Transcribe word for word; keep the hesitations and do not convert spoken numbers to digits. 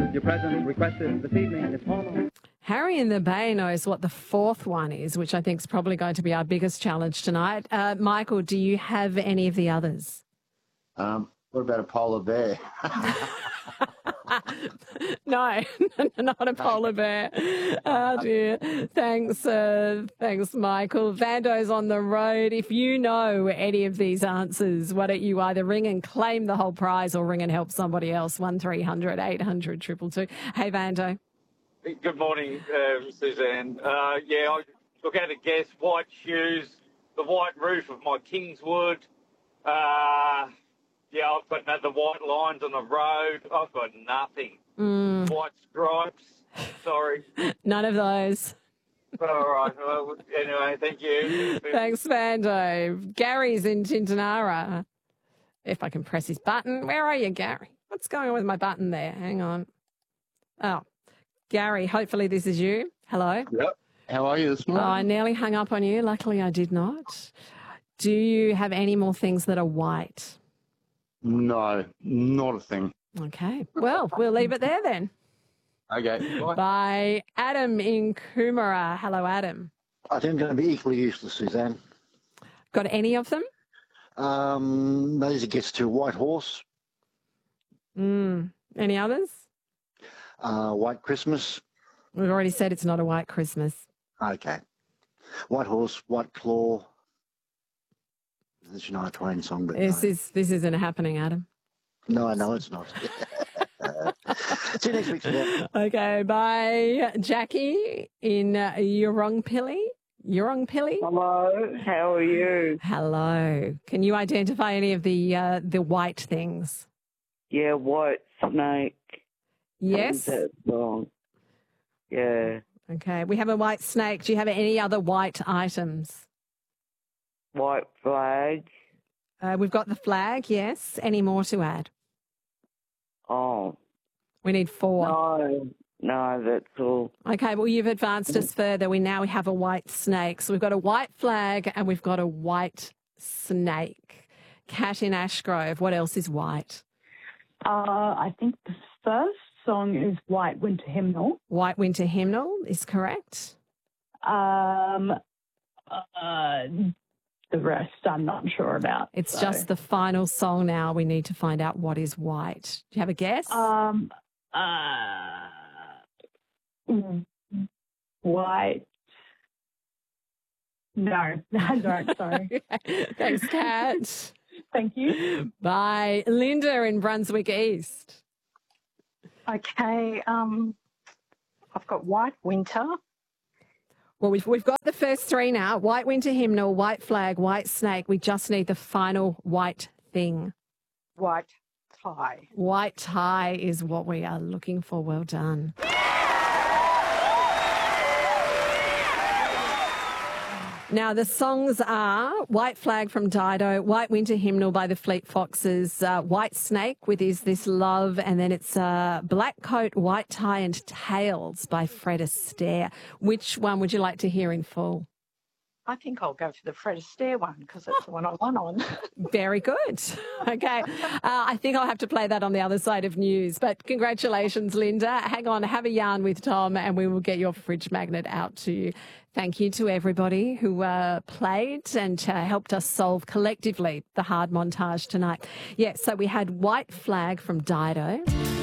Your presence requested this evening is formal. Harry in the Bay knows what the fourth one is, which I think is probably going to be our biggest challenge tonight. Uh, Michael, do you have any of the others? Um, what about a polar bear? No, not a polar bear. Oh, dear. Thanks, uh, thanks, Michael. Vando's on the road. If you know any of these answers, why don't you either ring and claim the whole prize or ring and help somebody else? one three hundred eight hundred two two two. Hey, Vando. Good morning, uh, Suzanne. Uh, yeah, I look at a guess. White shoes, the white roof of my Kingswood. Uh, yeah, I've got no, the white lines on the road. I've got nothing. Mm. White stripes. Sorry. None of those. All right. Well, anyway, thank you. Thanks, Vando. Gary's in Tintinara. If I can press his button. Where are you, Gary? What's going on with my button there? Hang on. Oh, Gary, hopefully this is you. Hello. Yep. How are you this morning? Oh, I nearly hung up on you. Luckily, I did not. Do you have any more things that are white? No, not a thing. Okay. Well, we'll leave it there then. Okay. Bye. Bye. Adam in Coomera. Hello, Adam. I think I'm going to be equally useless, Suzanne. Got any of them? Um, those it gets to White Horse, Mm. Any others? uh, White Christmas. We've already said it's not a white Christmas. Okay. White Horse, White Claw. The Shania Twain song, but This no. is this isn't happening, Adam. no, I know it's not. See you next week, Suzanne. Okay, bye. Jackie in uh, Urongpilly. Urongpilly? Hello, how are you? Hello. Can you identify any of the uh, the white things? Yeah, White Snake. Yes. That song. Yeah. Okay, we have a white snake. Do you have any other white items? White Flag. Uh, we've got the flag, yes. Any more to add? Oh, We need four. no. No, that's all. Okay, well, you've advanced us further. We now have a white snake. So we've got a white flag and we've got a white snake. Cat in Ashgrove. What else is white? Uh, I think the first song is White Winter Hymnal. White Winter Hymnal is correct. Um, uh, the rest I'm not sure about. It's so. just the final song now. We need to find out what is white. Do you have a guess? Um, uh, mm, white. No, I don't. Sorry. Thanks, Kat. Thank you. Bye. Linda in Brunswick East. Okay, um, I've got White Winter. Well, we've, we've got the first three now. White Winter Hymnal, White Flag, White Snake. We just need the final white thing. White Tie. White tie is what we are looking for. Well done. Now, the songs are White Flag from Dido, White Winter Hymnal by the Fleet Foxes, uh, White Snake with Is This Love, and then it's uh, Black Coat, White Tie and Tails by Fred Astaire. Which one would you like to hear in full? I think I'll go for the Fred Astaire one because it's the one I won on. Very good. Okay. Uh, I think I'll have to play that on the other side of news. But congratulations, Linda. Hang on, have a yarn with Tom and we will get your fridge magnet out to you. Thank you to everybody who uh, played and uh, helped us solve collectively the hard montage tonight. Yeah, so we had White Flag from Dido.